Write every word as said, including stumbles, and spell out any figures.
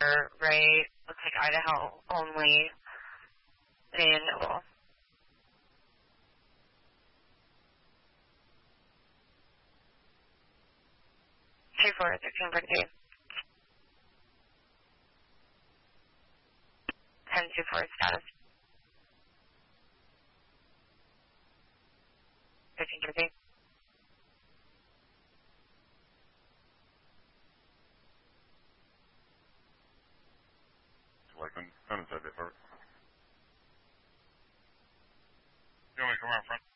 right? Looks like Idaho only. And, well, two four, thirteen forty-two. ten two four status. thirteen forty-two. Like, I'm inside that part. You want me to come around front?